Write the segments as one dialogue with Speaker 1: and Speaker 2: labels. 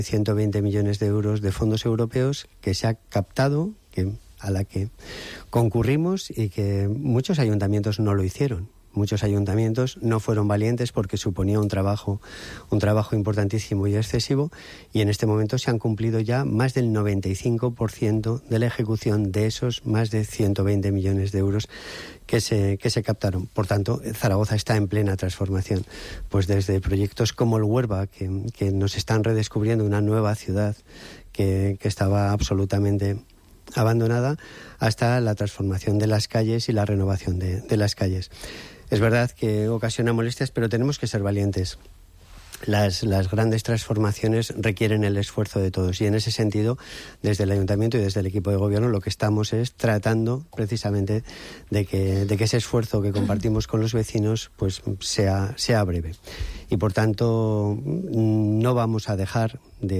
Speaker 1: 120 millones de euros de fondos europeos que se ha captado, a la que concurrimos y que muchos ayuntamientos no lo hicieron. Muchos ayuntamientos no fueron valientes porque suponía un trabajo importantísimo y excesivo, y en este momento se han cumplido ya más del 95% de la ejecución de esos más de 120 millones de euros que se captaron. Por tanto, Zaragoza está en plena transformación, pues desde proyectos como el Huerva, que nos están redescubriendo una nueva ciudad que estaba absolutamente abandonada, hasta la transformación de las calles y la renovación de las calles. Es verdad que ocasiona molestias, pero tenemos que ser valientes. Las grandes transformaciones requieren el esfuerzo de todos, y en ese sentido, desde el Ayuntamiento y desde el equipo de gobierno, lo que estamos es tratando precisamente de que ese esfuerzo que compartimos con los vecinos pues sea breve. Y por tanto no vamos a dejar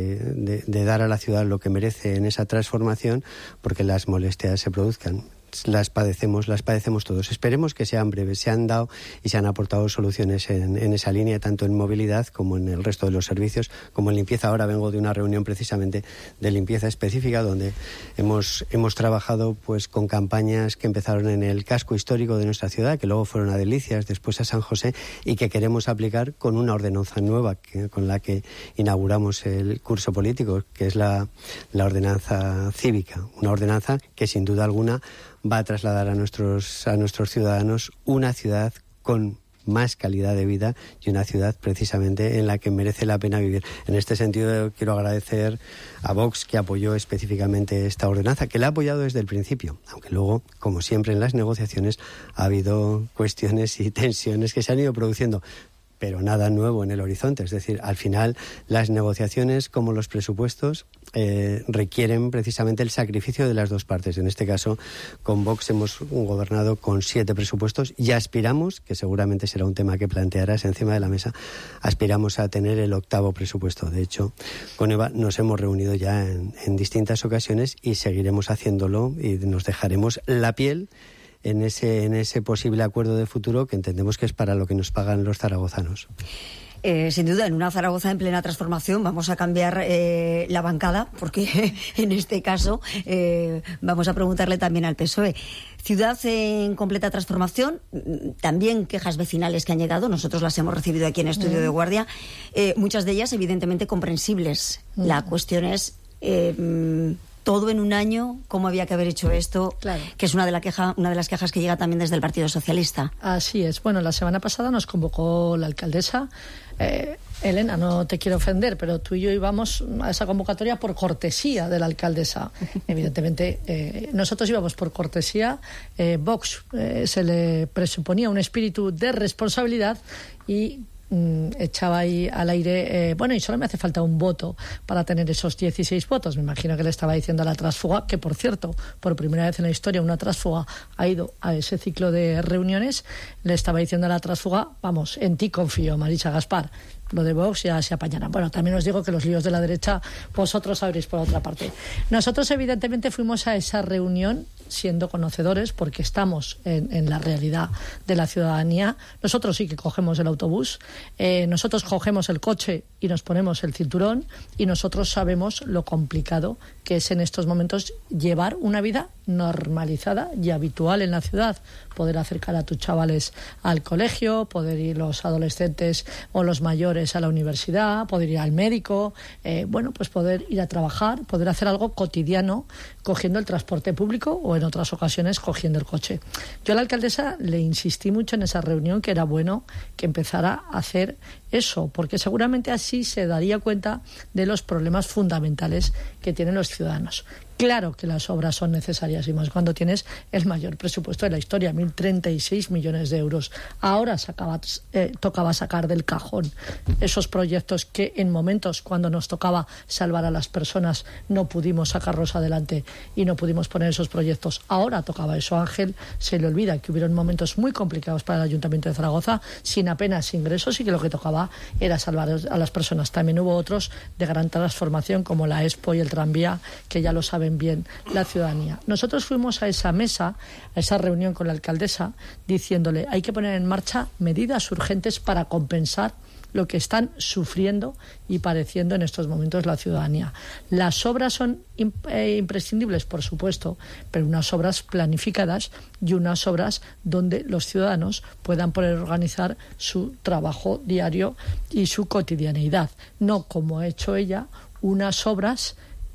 Speaker 1: de dar a la ciudad lo que merece en esa transformación, porque las molestias se produzcan. Las padecemos todos. Esperemos que sean breves. Se han dado y se han aportado soluciones en esa línea, tanto en movilidad como en el resto de los servicios, como en limpieza. Ahora vengo de una reunión precisamente de limpieza específica, donde hemos trabajado pues con campañas que empezaron en el casco histórico de nuestra ciudad, que luego fueron a Delicias, después a San José, y que queremos aplicar con una ordenanza nueva con la que inauguramos el curso político, que es la ordenanza cívica. Una ordenanza que sin duda alguna va a trasladar a nuestros ciudadanos una ciudad con más calidad de vida y una ciudad precisamente en la que merece la pena vivir. En este sentido quiero agradecer a Vox, que apoyó específicamente esta ordenanza, que la ha apoyado desde el principio, aunque luego, como siempre en las negociaciones, ha habido cuestiones y tensiones que se han ido produciendo, pero nada nuevo en el horizonte. Es decir, al final las negociaciones, como los presupuestos, requieren precisamente el sacrificio de las dos partes. En este caso, con Vox hemos gobernado con 7 presupuestos y aspiramos, que seguramente será un tema que plantearás encima de la mesa, aspiramos a tener el 8º presupuesto. De hecho, con Eva nos hemos reunido ya en distintas ocasiones y seguiremos haciéndolo, y nos dejaremos la piel en ese posible acuerdo de futuro que entendemos que es para lo que nos pagan los zaragozanos.
Speaker 2: Sin duda, en una Zaragoza en plena transformación vamos a cambiar la bancada, porque en este caso vamos a preguntarle también al PSOE. Ciudad en completa transformación, también quejas vecinales que han llegado, nosotros las hemos recibido aquí en Estudio de Guardia, muchas de ellas evidentemente comprensibles. La cuestión es todo en un año, cómo había que haber hecho esto, claro, que es una de las quejas que llega también desde el Partido Socialista.
Speaker 3: Así es. Bueno, la semana pasada nos convocó la alcaldesa. Elena, no te quiero ofender, pero tú y yo íbamos a esa convocatoria por cortesía de la alcaldesa. Evidentemente, nosotros íbamos por cortesía. Vox se le presuponía un espíritu de responsabilidad y echaba ahí al aire, bueno, y solo me hace falta un voto para tener esos 16 votos. Me imagino que le estaba diciendo a la tránsfuga, que por cierto, por primera vez en la historia una tránsfuga ha ido a ese ciclo de reuniones, le estaba diciendo a la tránsfuga, vamos, en ti confío, Marisa Gaspar. Lo de Vox ya se apañarán. Bueno, también os digo que los líos de la derecha vosotros sabréis por otra parte. Nosotros evidentemente fuimos a esa reunión siendo conocedores, porque estamos en la realidad de la ciudadanía. Nosotros sí que cogemos el autobús, nosotros cogemos el coche y nos ponemos el cinturón, y nosotros sabemos lo complicado que es en estos momentos llevar una vida normalizada y habitual en la ciudad. Poder acercar a tus chavales al colegio, poder ir los adolescentes o los mayores a la universidad, poder ir al médico, bueno, pues poder ir a trabajar, poder hacer algo cotidiano cogiendo el transporte público o en otras ocasiones cogiendo el coche. Yo a la alcaldesa le insistí mucho en esa reunión que era bueno que empezara a hacer eso, porque seguramente así se daría cuenta de los problemas fundamentales que tienen los ciudadanos. Claro que las obras son necesarias, y más cuando tienes el mayor presupuesto de la historia, 1.036 millones de euros. Ahora tocaba sacar del cajón esos proyectos que en momentos cuando nos tocaba salvar a las personas no pudimos sacarlos adelante y no pudimos poner esos proyectos. Ahora tocaba eso. Ángel se le olvida que hubieron momentos muy complicados para el Ayuntamiento de Zaragoza, sin apenas ingresos, y que lo que tocaba era salvar a las personas. También hubo otros de gran transformación, como la Expo y el tranvía, que ya lo saben bien la ciudadanía. Nosotros fuimos a esa mesa, a esa reunión con la alcaldesa, diciéndole hay que poner en marcha medidas urgentes para compensar lo que están sufriendo y padeciendo en estos momentos la ciudadanía. Las obras son imprescindibles, por supuesto, pero unas obras planificadas y unas obras donde los ciudadanos puedan poder organizar su trabajo diario y su cotidianeidad, no como ha hecho ella, unas obras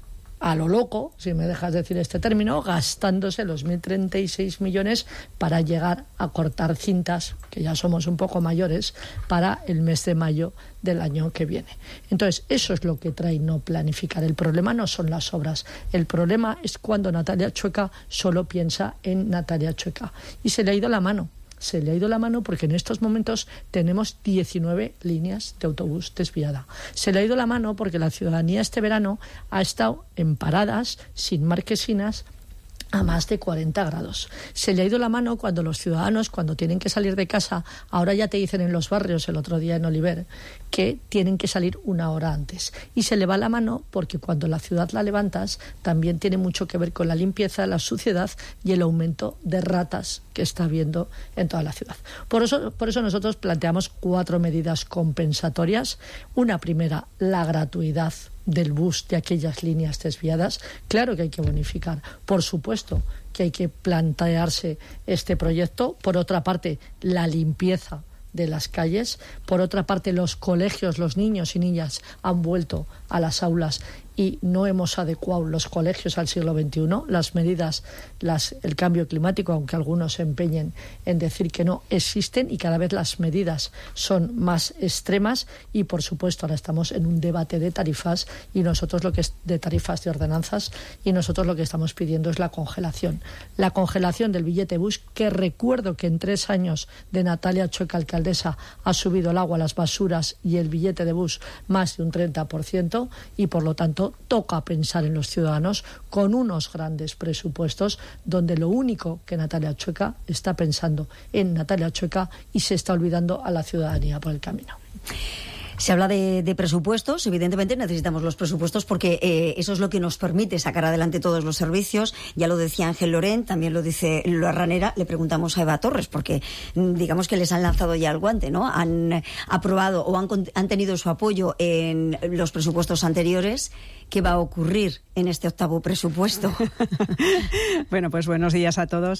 Speaker 3: a lo loco, si me dejas decir este término, gastándose los 1.036 millones para llegar a cortar cintas, que ya somos un poco mayores, para el mes de mayo del año que viene. Entonces, eso es lo que trae no planificar. El problema no son las obras. El problema es cuando Natalia Chueca solo piensa en Natalia Chueca. Y se le ha ido la mano. Se le ha ido la mano porque en estos momentos tenemos 19 líneas de autobús desviadas. Se le ha ido la mano porque la ciudadanía este verano ha estado en paradas sin marquesinas a más de 40 grados. Se le ha ido la mano cuando los ciudadanos, cuando tienen que salir de casa, ahora ya te dicen en los barrios, el otro día en Oliver, que tienen que salir una hora antes. Y se le va la mano porque cuando la ciudad la levantas, también tiene mucho que ver con la limpieza, la suciedad y el aumento de ratas que está habiendo en toda la ciudad. Por eso nosotros planteamos 4 medidas compensatorias. Una primera, la gratuidad del bus de aquellas líneas desviadas. Claro que hay que bonificar, por supuesto que hay que plantearse este proyecto. Por otra parte, la limpieza de las calles. Por otra parte, los colegios, los niños y niñas han vuelto a las aulas y no hemos adecuado los colegios al siglo XXI. Las medidas, el cambio climático, aunque algunos se empeñen en decir que no, existen y cada vez las medidas son más extremas y, por supuesto, ahora estamos en un debate de tarifas y nosotros de tarifas de ordenanzas y nosotros lo que estamos pidiendo es la congelación. La congelación del billete bus, que recuerdo que en 3 años de Natalia Chueca alcaldesa ha subido el agua, las basuras y el billete de bus más de un 30% y, por lo tanto, toca pensar en los ciudadanos con unos grandes presupuestos donde lo único que Natalia Chueca está pensando en Natalia Chueca y se está olvidando a la ciudadanía por el camino.
Speaker 2: Se habla de presupuestos, evidentemente necesitamos los presupuestos porque eso es lo que nos permite sacar adelante todos los servicios. Ya lo decía Ángel Lorén, también lo dice Lola Ranera. Le preguntamos a Eva Torres porque digamos que les han lanzado ya el guante, ¿no? Han aprobado o han tenido su apoyo en los presupuestos anteriores. ¿Qué va a ocurrir en este 8º presupuesto?
Speaker 4: Bueno, pues buenos días a todos.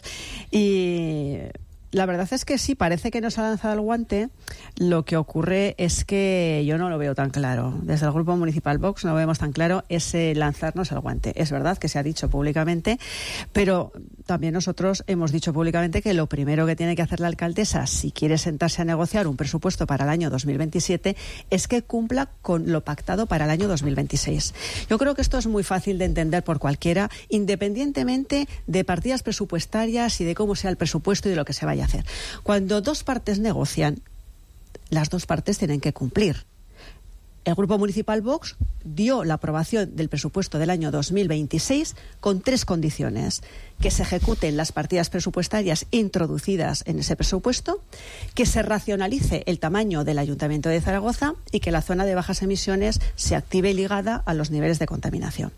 Speaker 4: Y la verdad es que sí, parece que nos ha lanzado el guante. Lo que ocurre es que yo no lo veo tan claro. Desde el Grupo Municipal Vox no lo vemos tan claro ese lanzarnos el guante. Es verdad que se ha dicho públicamente, pero también nosotros hemos dicho públicamente que lo primero que tiene que hacer la alcaldesa, si quiere sentarse a negociar un presupuesto para el año 2027, es que cumpla con lo pactado para el año 2026. Yo creo que esto es muy fácil de entender por cualquiera, independientemente de partidas presupuestarias y de cómo sea el presupuesto y de lo que se vaya a hacer. Cuando 2 partes negocian, las 2 partes tienen que cumplir. El Grupo Municipal Vox dio la aprobación del presupuesto del año 2026 con 3 condiciones: que se ejecuten las partidas presupuestarias introducidas en ese presupuesto, que se racionalice el tamaño del Ayuntamiento de Zaragoza y que la zona de bajas emisiones se active ligada a los niveles de contaminación.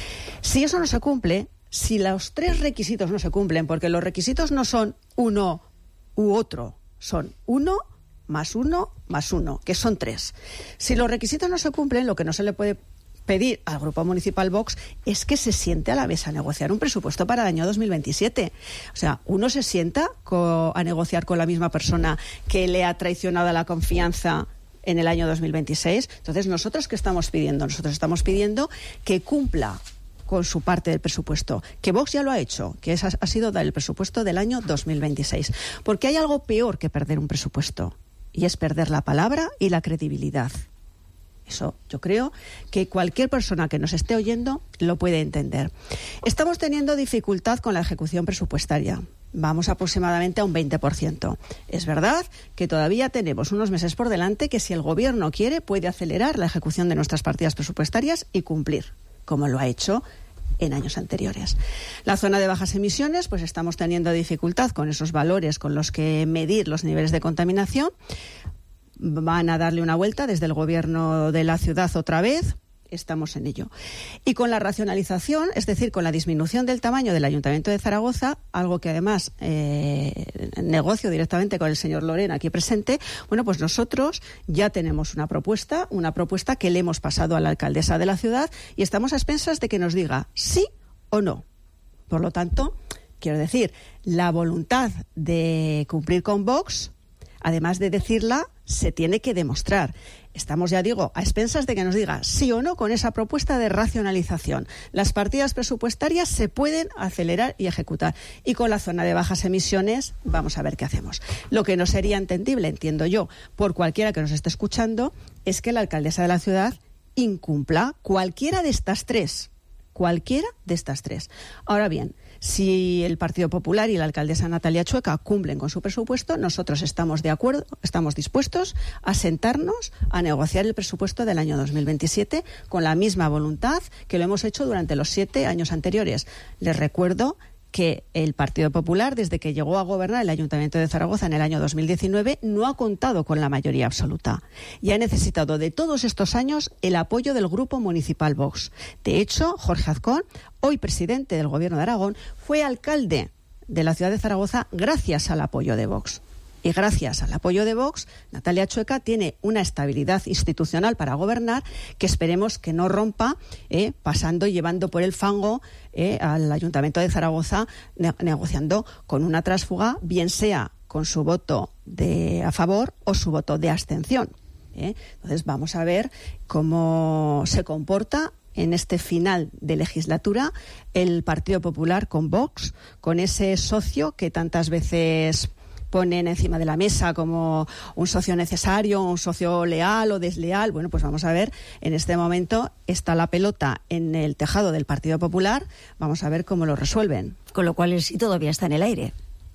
Speaker 4: Si eso no se cumple, si los 3 requisitos no se cumplen, porque los requisitos no son uno u otro, son 1 más 1 más 1, que son 3. Si los requisitos no se cumplen, lo que no se le puede pedir al Grupo Municipal Vox es que se siente a la mesa a negociar un presupuesto para el año 2027. O sea, uno se sienta a negociar con la misma persona que le ha traicionado la confianza en el año 2026. Entonces, ¿nosotros qué estamos pidiendo? Nosotros estamos pidiendo que cumpla con su parte del presupuesto, que Vox ya lo ha hecho, que ha sido el presupuesto del año 2026. Porque hay algo peor que perder un presupuesto, y es perder la palabra y la credibilidad. Eso yo creo que cualquier persona que nos esté oyendo lo puede entender. Estamos teniendo dificultad con la ejecución presupuestaria. Vamos aproximadamente a un 20%. Es verdad que todavía tenemos unos meses por delante que, si el Gobierno quiere, puede acelerar la ejecución de nuestras partidas presupuestarias y cumplir, como lo ha hecho en años anteriores. La zona de bajas emisiones, pues estamos teniendo dificultad con esos valores con los que medir los niveles de contaminación. Van a darle una vuelta desde el Gobierno de la ciudad otra vez. estamos en ello. Y con la racionalización, es decir, con la disminución del tamaño del Ayuntamiento de Zaragoza, algo que además negocio directamente con el señor Loren aquí presente, bueno, pues nosotros ya tenemos una propuesta que le hemos pasado a la alcaldesa de la ciudad y estamos a expensas de que nos diga sí o no. Por lo tanto, quiero decir, la voluntad de cumplir con Vox, además de decirla, se tiene que demostrar. Estamos, ya digo, a expensas de que nos diga sí o no con esa propuesta de racionalización. Las partidas presupuestarias se pueden acelerar y ejecutar. Y con la zona de bajas emisiones, vamos a ver qué hacemos. Lo que no sería entendible, entiendo yo, por cualquiera que nos esté escuchando, es que la alcaldesa de la ciudad incumpla cualquiera de estas tres. Ahora bien, si el Partido Popular y la alcaldesa Natalia Chueca cumplen con su presupuesto, nosotros estamos de acuerdo, estamos dispuestos a sentarnos a negociar el presupuesto del año 2027 con la misma voluntad que lo hemos hecho durante los 7 años anteriores. Les recuerdo que el Partido Popular, desde que llegó a gobernar el Ayuntamiento de Zaragoza en el año 2019, no ha contado con la mayoría absoluta y ha necesitado de todos estos años el apoyo del Grupo Municipal Vox. De hecho, Jorge Azcón, hoy presidente del Gobierno de Aragón, fue alcalde de la ciudad de Zaragoza gracias al apoyo de Vox. Y gracias al apoyo de Vox, Natalia Chueca tiene una estabilidad institucional para gobernar que esperemos que no rompa, pasando y llevando por el fango al Ayuntamiento de Zaragoza, negociando con una tránsfuga, bien sea con su voto a favor o su voto de abstención. Entonces vamos a ver cómo se comporta en este final de legislatura el Partido Popular con Vox, con ese socio que tantas veces ponen encima de la mesa como un socio necesario, un socio leal o desleal. Bueno, pues vamos a ver, en este momento está la pelota en el tejado del Partido Popular, vamos a ver cómo lo resuelven.
Speaker 2: Con lo cual el sí todavía está en el aire.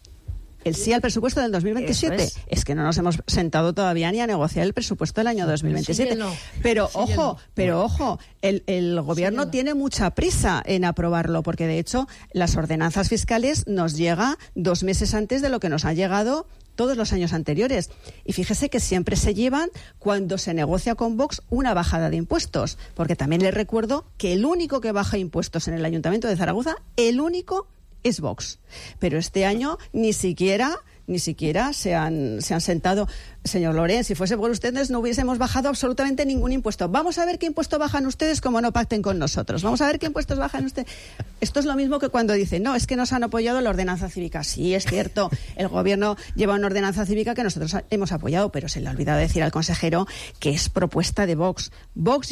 Speaker 4: El sí al presupuesto del 2027. Es que no nos hemos sentado todavía ni a negociar el presupuesto del año 2027. Pero ojo, el gobierno tiene mucha prisa en aprobarlo, porque de hecho las ordenanzas fiscales nos llega 2 meses antes de lo que nos ha llegado todos los años anteriores. Y fíjese que siempre se llevan, cuando se negocia con Vox, una bajada de impuestos. Porque también les recuerdo que el único que baja impuestos en el Ayuntamiento de Zaragoza, el único, es Vox. Pero este año ni siquiera se han sentado. Señor Loren, si fuese por ustedes no hubiésemos bajado absolutamente ningún impuesto. Vamos a ver qué impuesto bajan ustedes como no pacten con nosotros. Vamos a ver qué impuestos bajan ustedes. Esto es lo mismo que cuando dicen, no, es que nos han apoyado la ordenanza cívica. Sí, es cierto, el gobierno lleva una ordenanza cívica que nosotros hemos apoyado, pero se le ha olvidado decir al consejero que es propuesta de Vox. Vox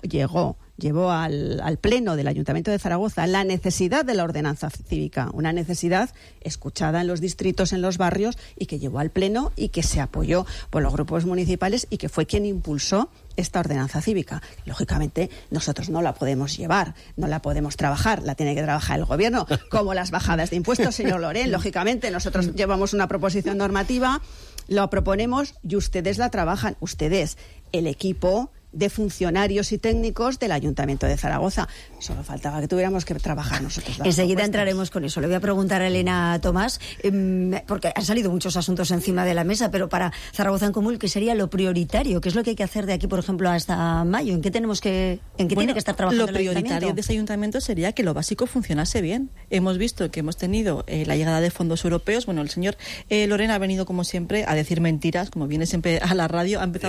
Speaker 4: llevó al Pleno del Ayuntamiento de Zaragoza la necesidad de la ordenanza cívica, una necesidad escuchada en los distritos, en los barrios, y que llevó al Pleno y que se apoyó por los grupos municipales y que fue quien impulsó esta ordenanza cívica. Lógicamente, nosotros no la podemos llevar, no la podemos trabajar, la tiene que trabajar el gobierno, como las bajadas de impuestos, señor Loren. Lógicamente, nosotros llevamos una proposición normativa, la proponemos y ustedes la trabajan. Ustedes, el equipo de funcionarios y técnicos del Ayuntamiento de Zaragoza. Solo faltaba que tuviéramos que trabajar nosotros.
Speaker 2: Enseguida entraremos con eso. Le voy a preguntar a Elena Tomás, porque han salido muchos asuntos encima de la mesa, pero para Zaragoza en Común, ¿qué sería lo prioritario? ¿Qué es lo que hay que hacer de aquí, por ejemplo, hasta mayo? ¿En qué tiene que estar trabajando
Speaker 5: lo prioritario de ese ayuntamiento sería que lo básico funcionase bien. Hemos visto que hemos tenido la llegada de fondos europeos. Bueno, el señor Loren ha venido, como siempre, a decir mentiras, como viene siempre a la radio. Ha empezado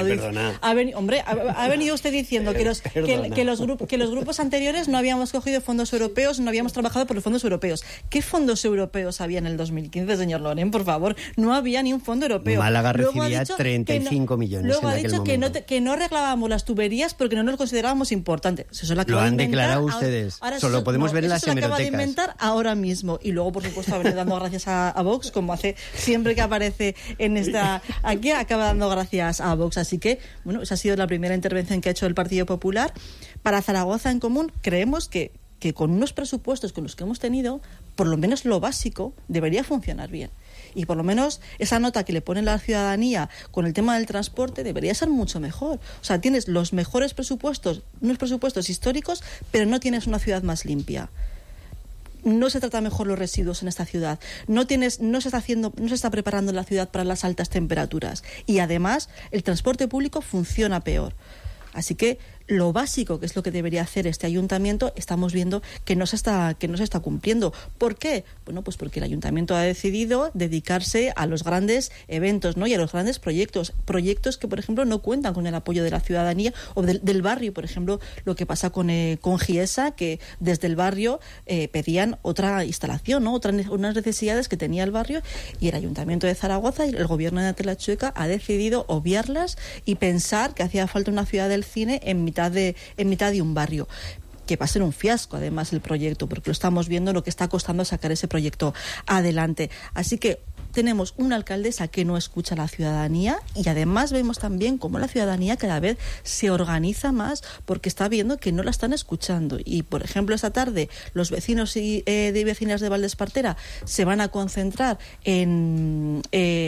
Speaker 5: ha venido usted diciendo que los grupos anteriores no habíamos cogido fondos europeos, no habíamos trabajado por los fondos europeos. ¿Qué fondos europeos había en el 2015, señor Loren? Por favor, no había ni un fondo europeo.
Speaker 1: Málaga recibía 35 millones.
Speaker 5: Luego ha dicho que no arreglábamos las tuberías porque no nos considerábamos importantes. Eso
Speaker 1: lo han declarado ustedes. Ahora solo podemos ver en las hemerotecas.
Speaker 5: Eso se acaba de inventar ahora mismo. Y luego, por supuesto, ha venido dando gracias a Vox, como hace siempre que aparece aquí, acaba dando gracias a Vox. Así que, bueno, esa ha sido la primera intervención que ha hecho el Partido Popular. Para Zaragoza en Común creemos que con unos presupuestos con los que hemos tenido, por lo menos lo básico debería funcionar bien. Y por lo menos esa nota que le pone la ciudadanía con el tema del transporte debería ser mucho mejor. O sea, tienes los mejores presupuestos, unos presupuestos históricos, pero no tienes una ciudad más limpia. No se trata mejor los residuos en esta ciudad. No se está preparando la ciudad para las altas temperaturas. Y además, el transporte público funciona peor. Así que lo básico, que es lo que debería hacer este ayuntamiento, estamos viendo que no se está cumpliendo. ¿Por qué? Bueno, pues porque el ayuntamiento ha decidido dedicarse a los grandes eventos, ¿no? Y a los grandes proyectos que, por ejemplo, no cuentan con el apoyo de la ciudadanía o del barrio. Por ejemplo, lo que pasa con Giesa, que desde el barrio pedían otra instalación, ¿no? Unas necesidades que tenía el barrio, y el ayuntamiento de Zaragoza y el gobierno de Natalia Chueca ha decidido obviarlas y pensar que hacía falta una ciudad del cine en mitad de un barrio, que va a ser un fiasco además el proyecto, porque lo estamos viendo lo que está costando sacar ese proyecto adelante. Así que tenemos una alcaldesa que no escucha a la ciudadanía, y además vemos también cómo la ciudadanía cada vez se organiza más porque está viendo que no la están escuchando. Y, por ejemplo, esta tarde los vecinos y vecinas de Valdespartera se van a concentrar en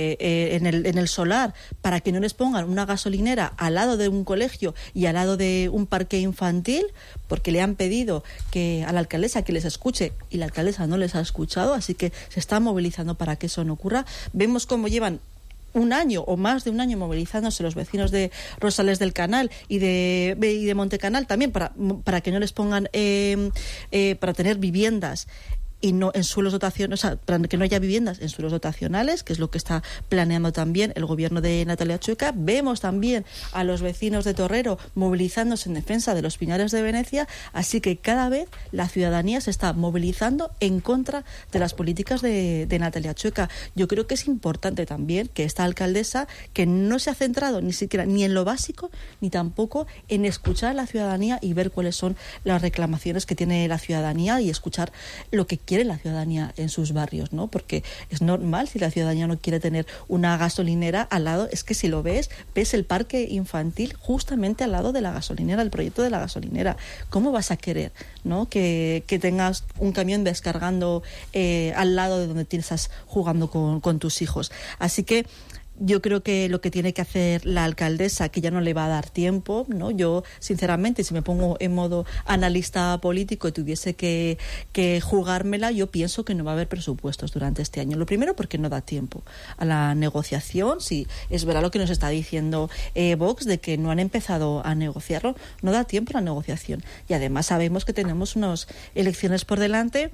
Speaker 5: el solar para que no les pongan una gasolinera al lado de un colegio y al lado de un parque infantil, porque le han pedido a la alcaldesa que les escuche, y la alcaldesa no les ha escuchado. Así que se está movilizando para que eso no ocurra. Vemos cómo llevan un año o más de un año movilizándose los vecinos de Rosales del Canal y de Montecanal también para que no les pongan para tener viviendas y no en suelos dotacionales, o sea, para que no haya viviendas en suelos dotacionales, que es lo que está planeando también el gobierno de Natalia Chueca. Vemos también a los vecinos de Torrero movilizándose en defensa de los Pinares de Venecia, así que cada vez la ciudadanía se está movilizando en contra de las políticas de Natalia Chueca. Yo creo que es importante también que esta alcaldesa, que no se ha centrado ni siquiera ni en lo básico, ni tampoco en escuchar a la ciudadanía y ver cuáles son las reclamaciones que tiene la ciudadanía y escuchar lo que quiere la ciudadanía en sus barrios, ¿no? Porque es normal, si la ciudadanía no quiere tener una gasolinera al lado, es que si lo ves el parque infantil justamente al lado de la gasolinera, el proyecto de la gasolinera. ¿Cómo vas a querer, ¿no? que tengas un camión descargando al lado de donde estás jugando con tus hijos? Así que yo creo que lo que tiene que hacer la alcaldesa, que ya no le va a dar tiempo, ¿no? Yo, sinceramente, si me pongo en modo analista político y tuviese que jugármela, yo pienso que no va a haber presupuestos durante este año. Lo primero, porque no da tiempo a la negociación. Sí, es verdad lo que nos está diciendo Vox, de que no han empezado a negociarlo. No da tiempo a la negociación. Y además sabemos que tenemos unas elecciones por delante.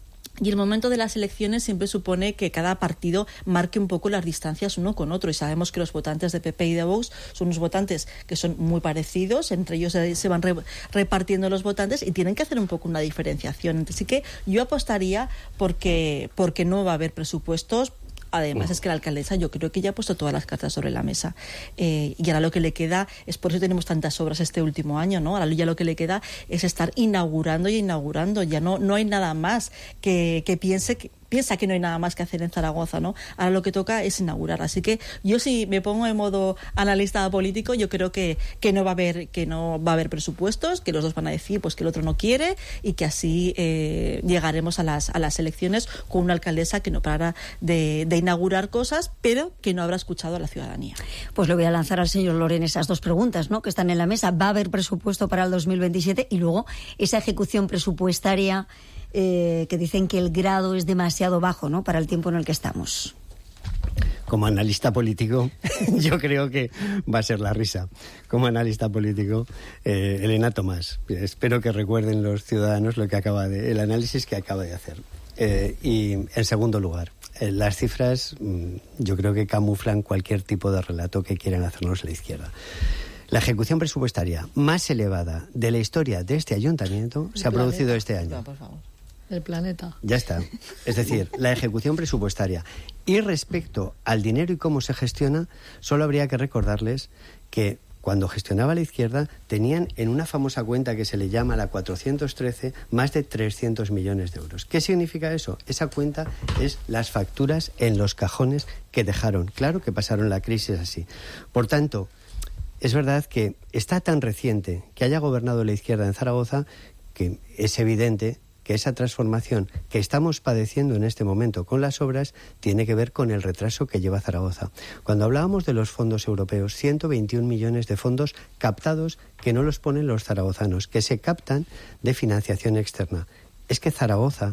Speaker 5: Y el momento de las elecciones siempre supone que cada partido marque un poco las distancias uno con otro. Y sabemos que los votantes de PP y de Vox son unos votantes que son muy parecidos. Entre ellos se van repartiendo los votantes y tienen que hacer un poco una diferenciación. Así que yo apostaría porque no va a haber presupuestos. Además, es que la alcaldesa, yo creo que ya ha puesto todas las cartas sobre la mesa. Y ahora lo que le queda, es por eso tenemos tantas obras este último año, ¿no? Ahora ya lo que le queda es estar inaugurando. Ya no hay nada más que piensa que no hay nada más que hacer en Zaragoza, ¿no? Ahora lo que toca es inaugurar. Así que yo, si me pongo en modo analista político, yo creo que no va a haber presupuestos, que los dos van a decir pues que el otro no quiere, y que así llegaremos a las elecciones con una alcaldesa que no parará de inaugurar cosas, pero que no habrá escuchado a la ciudadanía.
Speaker 2: Pues le voy a lanzar al señor Loren esas dos preguntas, ¿no?, que están en la mesa. ¿Va a haber presupuesto para el 2027? Y luego, esa ejecución presupuestaria que dicen que el grado es demasiado bajo, ¿no?, para el tiempo en el que estamos.
Speaker 1: Como analista político, yo creo que va a ser la risa. Como analista político, Elena Tomás, espero que recuerden los ciudadanos el análisis que acaba de hacer. Y en segundo lugar, las cifras yo creo que camuflan cualquier tipo de relato que quieran hacernos la izquierda. La ejecución presupuestaria más elevada de la historia de este ayuntamiento se ha producido este año.
Speaker 5: Por favor.
Speaker 3: El planeta.
Speaker 1: Ya está. Es decir, la ejecución presupuestaria. Y respecto al dinero y cómo se gestiona, solo habría que recordarles que cuando gestionaba la izquierda tenían en una famosa cuenta que se le llama la 413 más de 300 millones de euros. ¿Qué significa eso? Esa cuenta es las facturas en los cajones que dejaron. Claro que pasaron la crisis así. Por tanto, es verdad que está tan reciente que haya gobernado la izquierda en Zaragoza que es evidente que esa transformación que estamos padeciendo en este momento con las obras tiene que ver con el retraso que lleva Zaragoza. Cuando hablábamos de los fondos europeos, 121 millones de fondos captados que no los ponen los zaragozanos, que se captan de financiación externa. Es que Zaragoza,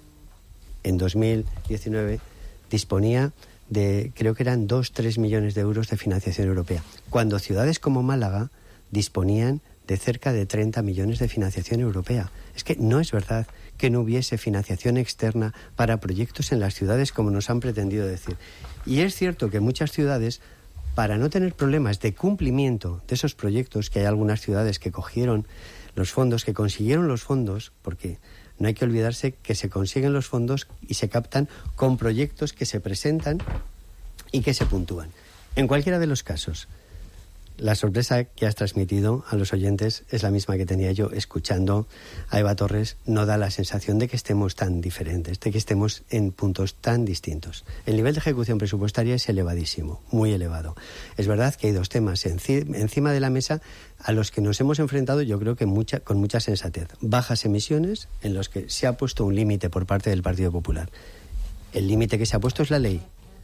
Speaker 1: en 2019, disponía de, creo que eran 2-3 millones de euros de financiación europea, cuando ciudades como Málaga disponían de cerca de 30 millones de financiación europea. Es que no es verdad que no hubiese financiación externa para proyectos en las ciudades como nos han pretendido decir. Y es cierto que muchas ciudades, para no tener problemas de cumplimiento de esos proyectos, que hay algunas ciudades que cogieron los fondos, que consiguieron los fondos, porque no hay que olvidarse que se consiguen los fondos y se captan con proyectos que se presentan y que se puntúan. En cualquiera de los casos, la sorpresa que has transmitido a los oyentes es la misma que tenía yo escuchando a Eva Torres. No da la sensación de que estemos tan diferentes, de que estemos en puntos tan distintos. El nivel de ejecución presupuestaria es elevadísimo, muy elevado. Es verdad que hay dos temas encima de la mesa a los que nos hemos enfrentado, yo creo que con mucha sensatez. Bajas emisiones, en los que se ha puesto un límite por parte del Partido Popular. El límite que se ha puesto es la ley.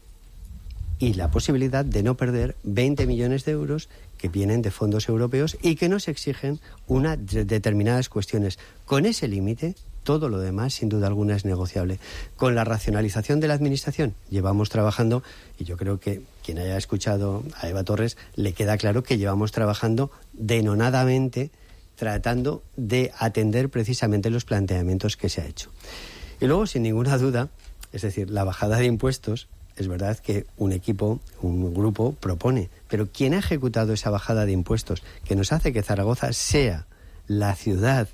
Speaker 1: Y la posibilidad de no perder 20 millones de euros que vienen de fondos europeos y que nos exigen determinadas cuestiones. Con ese límite, todo lo demás, sin duda alguna, es negociable. Con la racionalización de la Administración, llevamos trabajando, y yo creo que quien haya escuchado a Eva Torres, le queda claro que llevamos trabajando denonadamente, tratando de atender precisamente los planteamientos que se ha hecho. Y luego, sin ninguna duda, es decir, la bajada de impuestos. Es verdad que un grupo propone, pero quien ha ejecutado esa bajada de impuestos que nos hace que Zaragoza sea la ciudad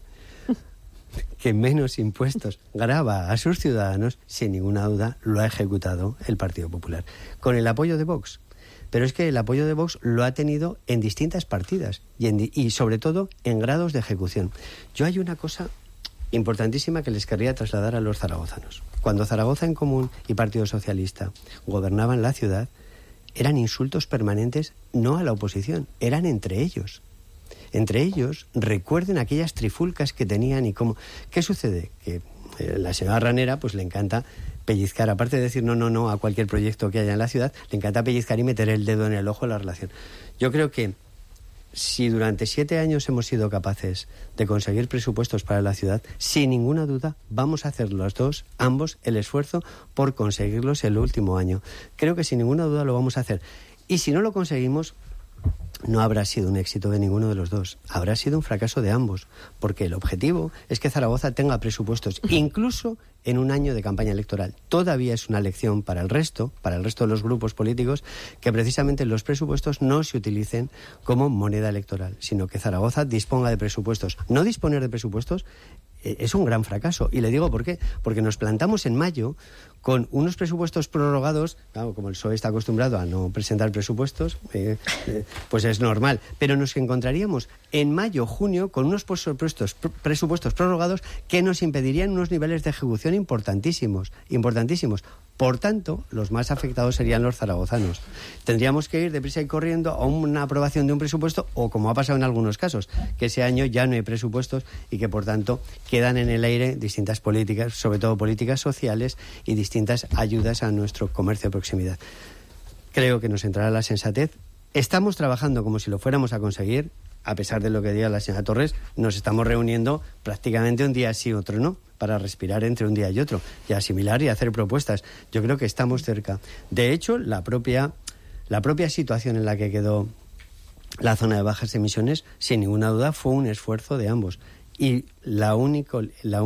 Speaker 1: que menos impuestos grava a sus ciudadanos, sin ninguna duda lo ha ejecutado el Partido Popular, con el apoyo de Vox. Pero es que el apoyo de Vox lo ha tenido en distintas partidas y sobre todo en grados de ejecución. Yo hay una cosa importantísima que les querría trasladar a los zaragozanos. Cuando Zaragoza en Común y Partido Socialista gobernaban la ciudad, eran insultos permanentes no a la oposición, eran entre ellos. Entre ellos, recuerden aquellas trifulcas que tenían y cómo... ¿Qué sucede? Que la señora Ranera pues le encanta pellizcar, aparte de decir no a cualquier proyecto que haya en la ciudad, le encanta pellizcar y meter el dedo en el ojo a la relación. Yo creo que si durante 7 años hemos sido capaces de conseguir presupuestos para la ciudad, sin ninguna duda vamos a hacer ambos el esfuerzo por conseguirlos el último año. Creo que sin ninguna duda lo vamos a hacer. Y si no lo conseguimos, no habrá sido un éxito de ninguno de los dos. Habrá sido un fracaso de ambos, porque el objetivo es que Zaragoza tenga presupuestos, incluso en un año de campaña electoral. Todavía es una lección para el resto de los grupos políticos, que precisamente los presupuestos no se utilicen como moneda electoral, sino que Zaragoza disponga de presupuestos. No disponer de presupuestos es un gran fracaso. Y le digo por qué. Porque nos plantamos en mayo con unos presupuestos prorrogados. Claro, como el PSOE está acostumbrado a no presentar presupuestos, pues es normal. Pero nos encontraríamos en mayo, junio, con unos presupuestos prorrogados que nos impedirían unos niveles de ejecución importantísimos. Por tanto, los más afectados serían los zaragozanos. Tendríamos que ir deprisa y corriendo a una aprobación de un presupuesto, o como ha pasado en algunos casos, que ese año ya no hay presupuestos y que, por tanto, quedan en el aire distintas políticas, sobre todo políticas sociales y distintas ayudas a nuestro comercio de proximidad. Creo que nos entrará la sensatez. Estamos trabajando como si lo fuéramos a conseguir. A pesar de lo que diga la señora Torres, nos estamos reuniendo prácticamente un día sí, otro no, para respirar entre un día y otro, y asimilar y hacer propuestas. Yo creo que estamos cerca. De hecho, la propia situación en la que quedó la zona de bajas emisiones, sin ninguna duda, fue un esfuerzo de ambos. Y el único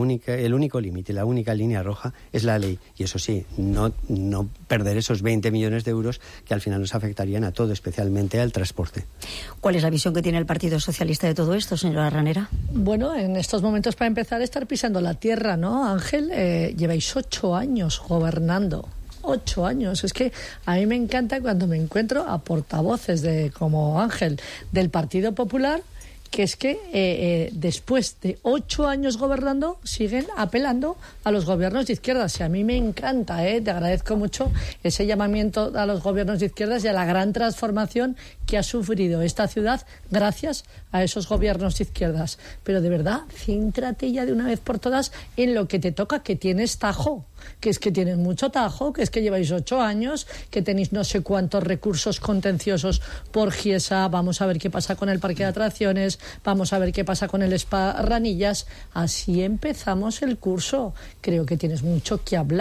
Speaker 1: límite, la única línea roja es la ley. Y eso sí, no perder esos 20 millones de euros que al final nos afectarían a todo, especialmente al transporte.
Speaker 2: ¿Cuál es la visión que tiene el Partido Socialista de todo esto, señora Ranera?
Speaker 3: Bueno, en estos momentos, para empezar, estar pisando la tierra, ¿no, Ángel? Lleváis 8 años gobernando. 8 años. Es que a mí me encanta cuando me encuentro a portavoces como Ángel del Partido Popular, que es que después de 8 años gobernando siguen apelando a los gobiernos de izquierdas. Y a mí me encanta, te agradezco mucho ese llamamiento a los gobiernos de izquierdas y a la gran transformación que ha sufrido esta ciudad gracias a esos gobiernos de izquierdas. Pero de verdad, céntrate ya de una vez por todas en lo que te toca, que tienes tajo, que es que tienes mucho tajo, que es que lleváis 8 años, que tenéis no sé cuántos recursos contenciosos por Giesa. Vamos a ver qué pasa con el parque de atracciones, vamos a ver qué pasa con el Spa Ranillas. Así empezamos el curso. Creo que tienes mucho que hablar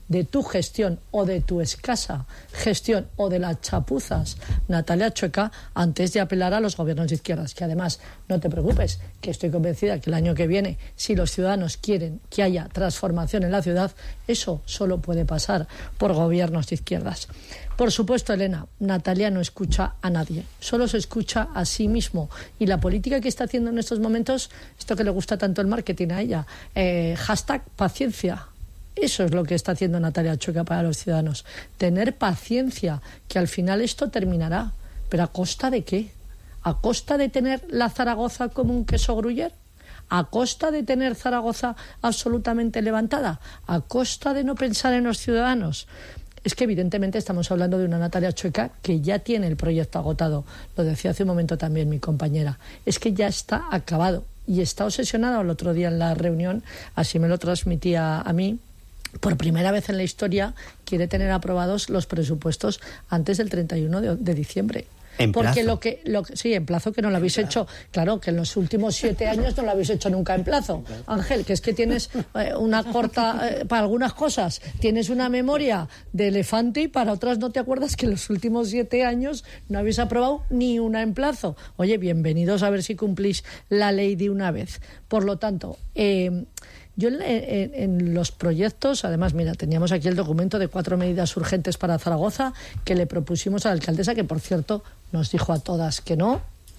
Speaker 3: de tu gestión o de tu escasa gestión o de las chapuzas, Natalia Chueca, antes de apelar a los gobiernos de izquierdas. Que además, no te preocupes, que estoy convencida que el año que viene, si los ciudadanos quieren que haya transformación en la ciudad, eso solo puede pasar por gobiernos de izquierdas. Por supuesto, Elena, Natalia no escucha a nadie, solo se escucha a sí mismo. Y la política que está haciendo en estos momentos, esto que le gusta tanto el marketing a ella, hashtag paciencia. Eso es lo que está haciendo Natalia Chueca para los ciudadanos. Tener paciencia, que al final esto terminará. ¿Pero a costa de qué? ¿A costa de tener la Zaragoza como un queso gruyer? ¿A costa de tener Zaragoza absolutamente levantada? ¿A costa de no pensar en los ciudadanos? Es que evidentemente estamos hablando de una Natalia Chueca que ya tiene el proyecto agotado. Lo decía hace un momento también mi compañera. Es que ya está acabado y está obsesionada. El otro día en la reunión, así me lo transmitía a mí, por primera vez en la historia quiere tener aprobados los presupuestos antes del 31 de diciembre.
Speaker 1: En
Speaker 3: Porque
Speaker 1: plazo.
Speaker 3: Sí, en plazo, que no lo habéis hecho. Claro, que en los últimos 7 años no lo habéis hecho nunca en plazo. Ángel, que es que tienes una corta para algunas cosas, tienes una memoria de elefante y para otras no te acuerdas que en los últimos 7 años no habéis aprobado ni una en plazo. Oye, bienvenidos a ver si cumplís la ley de una vez. Por lo tanto, yo en los proyectos, además, mira, teníamos aquí el documento de 4 medidas urgentes para Zaragoza que le propusimos a la alcaldesa, que por cierto nos dijo a todas que no,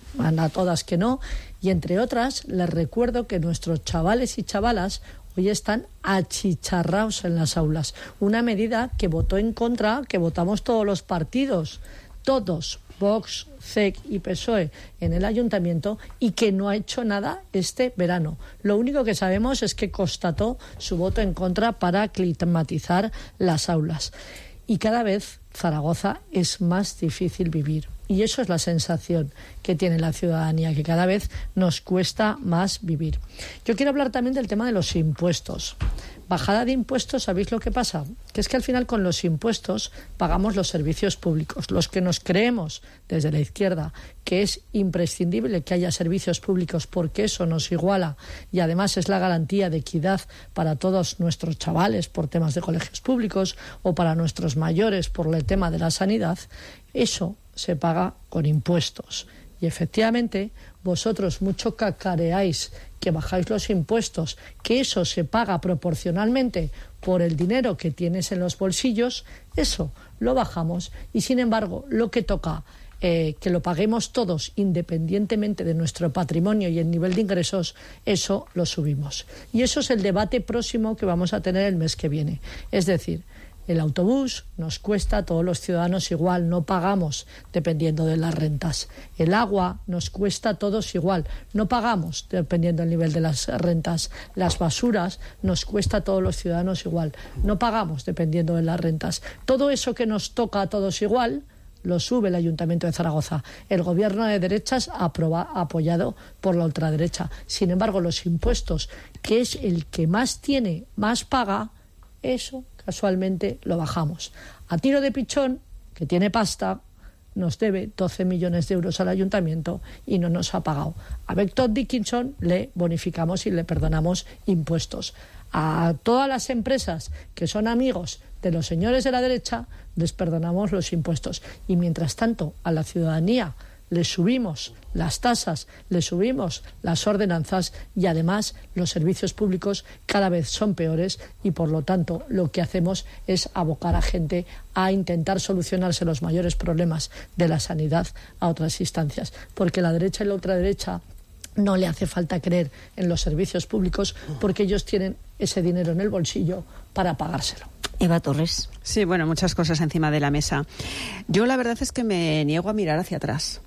Speaker 3: y entre otras les recuerdo que nuestros chavales y chavalas hoy están achicharrados en las aulas. Una medida que votó en contra, que votamos todos los partidos, todos, Vox, CEC y PSOE en el ayuntamiento, y que no ha hecho nada este verano. Lo único que sabemos es que constató su voto en contra para climatizar las aulas. Y cada vez Zaragoza es más difícil vivir. Y eso es la sensación que tiene la ciudadanía, que cada vez nos cuesta más vivir. Yo quiero hablar también del tema de los impuestos. Bajada de impuestos, ¿sabéis lo que pasa? Que es que al final con los impuestos pagamos los servicios públicos. Los que nos creemos desde la izquierda que es imprescindible que haya servicios públicos porque eso nos iguala y además es la garantía de equidad para todos nuestros chavales por temas de colegios públicos o para nuestros mayores por el tema de la sanidad, eso se paga con impuestos. Y efectivamente, vosotros mucho cacareáis que bajáis los impuestos, que eso se paga proporcionalmente por el dinero que tienes en los bolsillos, eso lo bajamos. Y sin embargo, lo que toca que lo paguemos todos independientemente de nuestro patrimonio y el nivel de ingresos, eso lo subimos. Y eso es el debate próximo que vamos a tener el mes que viene. Es decir, el autobús nos cuesta a todos los ciudadanos igual, no pagamos dependiendo de las rentas. El agua nos cuesta a todos igual, no pagamos dependiendo del nivel de las rentas. Las basuras nos cuesta a todos los ciudadanos igual, no pagamos dependiendo de las rentas. Todo eso que nos toca a todos igual lo sube el Ayuntamiento de Zaragoza. El gobierno de derechas apoyado por la ultraderecha. Sin embargo, los impuestos, que es el que más tiene, más paga, eso casualmente lo bajamos. A tiro de pichón, que tiene pasta, nos debe 12 millones de euros al ayuntamiento y no nos ha pagado. A Becton Dickinson le bonificamos y le perdonamos impuestos. A todas las empresas que son amigos de los señores de la derecha les perdonamos los impuestos. Y mientras tanto, a la ciudadanía le subimos las tasas, le subimos las ordenanzas y además los servicios públicos cada vez son peores y por lo tanto lo que hacemos es abocar a gente a intentar solucionarse los mayores problemas de la sanidad a otras instancias, porque la derecha y la ultraderecha no le hace falta creer en los servicios públicos porque ellos tienen ese dinero en el bolsillo para pagárselo.
Speaker 2: Eva Torres.
Speaker 4: Sí, bueno, muchas cosas encima de la mesa. Yo la verdad es que me niego a mirar hacia atrás.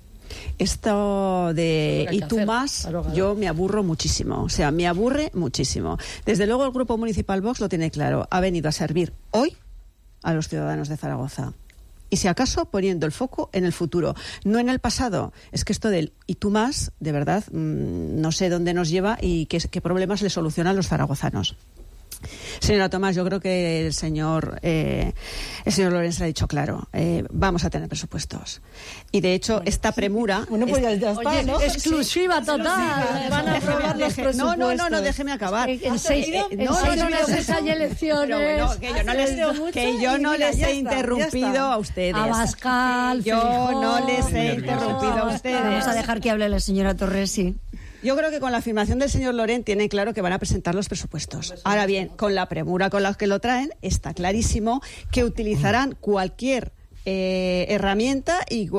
Speaker 4: Esto de y tú más, claro. Yo me aburro muchísimo, o sea, me aburre muchísimo. Desde luego el Grupo Municipal Vox lo tiene claro, ha venido a servir hoy a los ciudadanos de Zaragoza. Y si acaso poniendo el foco en el futuro, no en el pasado. Es que esto del y tú más, de verdad, no sé dónde nos lleva y qué problemas le solucionan los zaragozanos. Señora Tomás, yo creo que el señor El señor Lorenz ha dicho claro, vamos a tener presupuestos. Y de hecho, esta premura...
Speaker 5: Bueno, pues ya está,
Speaker 3: Oye,
Speaker 5: ¿no?
Speaker 3: exclusiva total.
Speaker 5: Van a aprobar los presupuestos.
Speaker 4: No, déjeme acabar.
Speaker 3: En 6 meses hay elecciones.
Speaker 4: Pero bueno, que yo no les he interrumpido a ustedes.
Speaker 3: Abascal,
Speaker 4: Yo
Speaker 3: Feijóo.
Speaker 4: no les he interrumpido a ustedes.
Speaker 2: Vamos a dejar que hable la señora Torres, sí.
Speaker 4: Yo creo que con la afirmación del señor Loren tienen claro que van a presentar los presupuestos. Ahora bien, con la premura con la que lo traen, está clarísimo que utilizarán cualquier herramienta y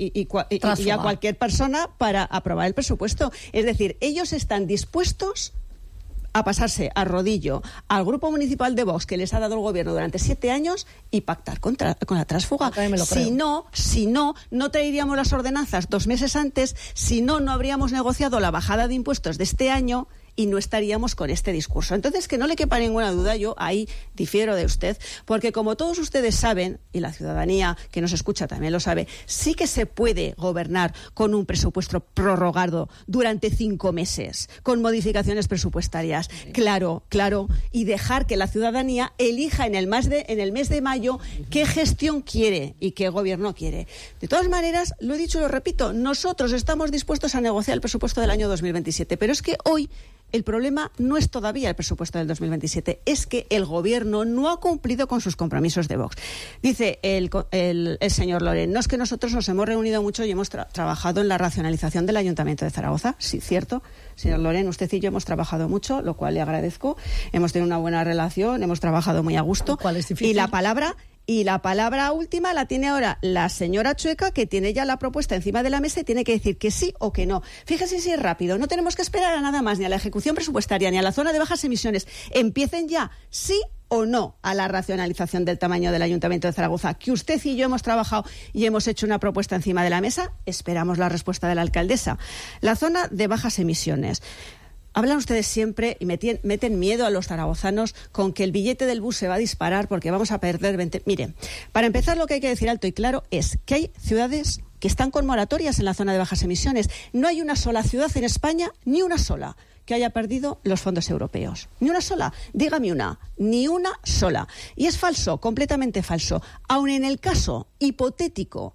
Speaker 4: a cualquier persona para aprobar el presupuesto. Es decir, ellos están dispuestos a pasarse a rodillo al grupo municipal de Vox que les ha dado el gobierno durante 7 años y pactar con la tránsfuga. Si no traeríamos las ordenanzas 2 meses antes, si no habríamos negociado la bajada de impuestos de este año y no estaríamos con este discurso. Entonces, que no le quepa ninguna duda, yo ahí difiero de usted, porque como todos ustedes saben, y la ciudadanía que nos escucha también lo sabe, sí que se puede gobernar con un presupuesto prorrogado durante 5 meses, con modificaciones presupuestarias, claro, y dejar que la ciudadanía elija en el mes de mayo qué gestión quiere y qué gobierno quiere. De todas maneras, lo he dicho y lo repito, nosotros estamos dispuestos a negociar el presupuesto del año 2027, pero es que hoy el problema no es todavía el presupuesto del 2027, es que el Gobierno no ha cumplido con sus compromisos de Vox. Dice el señor Loren, no es que nosotros nos hemos reunido mucho y hemos trabajado en la racionalización del Ayuntamiento de Zaragoza. Sí, cierto. Señor Loren, usted y yo hemos trabajado mucho, lo cual le agradezco. Hemos tenido una buena relación, hemos trabajado muy a gusto.
Speaker 3: ¿Cuál es difícil?
Speaker 4: Y la palabra última la tiene ahora la señora Chueca, que tiene ya la propuesta encima de la mesa y tiene que decir que sí o que no. Fíjese si es rápido. No tenemos que esperar a nada más, ni a la ejecución presupuestaria, ni a la zona de bajas emisiones. Empiecen ya, sí o no, a la racionalización del tamaño del Ayuntamiento de Zaragoza. Que usted y yo hemos trabajado y hemos hecho una propuesta encima de la mesa. Esperamos la respuesta de la alcaldesa. La zona de bajas emisiones. Hablan ustedes siempre y meten miedo a los zaragozanos con que el billete del bus se va a disparar porque vamos a perder 20... Miren, para empezar lo que hay que decir alto y claro es que hay ciudades que están con moratorias en la zona de bajas emisiones. No hay una sola ciudad en España, ni una sola, que haya perdido los fondos europeos. Ni una sola. Dígame una. Ni una sola. Y es falso, completamente falso. Aun en el caso hipotético,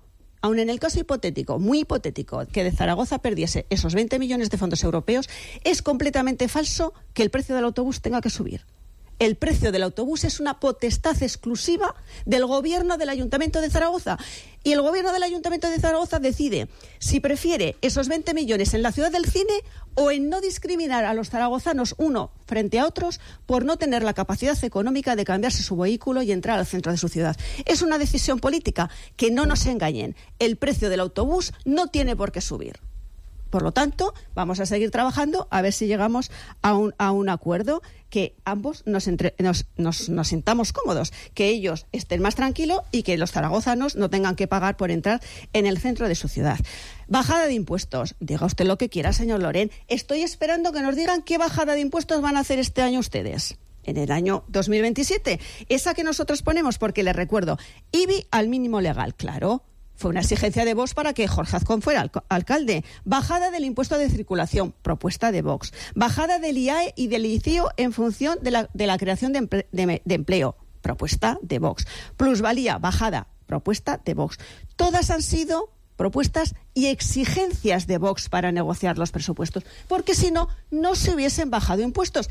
Speaker 4: muy hipotético, que de Zaragoza perdiese esos 20 millones de fondos europeos, es completamente falso que el precio del autobús tenga que subir. El precio del autobús es una potestad exclusiva del Gobierno del Ayuntamiento de Zaragoza. Y el Gobierno del Ayuntamiento de Zaragoza decide si prefiere esos 20 millones en la ciudad del cine o en no discriminar a los zaragozanos uno frente a otros por no tener la capacidad económica de cambiarse su vehículo y entrar al centro de su ciudad. Es una decisión política, que no nos engañen. El precio del autobús no tiene por qué subir. Por lo tanto, vamos a seguir trabajando a ver si llegamos a un acuerdo que ambos nos sintamos cómodos, que ellos estén más tranquilos y que los zaragozanos no tengan que pagar por entrar en el centro de su ciudad. Bajada de impuestos. Diga usted lo que quiera, señor Loren. Estoy esperando que nos digan qué bajada de impuestos van a hacer este año ustedes. En el año 2027. Esa que nosotros ponemos, porque les recuerdo, IBI al mínimo legal, claro. Fue una exigencia de Vox para que Jorge Azcón fuera alcalde. Bajada del impuesto de circulación, propuesta de Vox. Bajada del IAE y del ICIO en función de la creación de empleo, propuesta de Vox. Plusvalía, bajada, propuesta de Vox. Todas han sido propuestas y exigencias de Vox para negociar los presupuestos, porque si no, no se hubiesen bajado impuestos.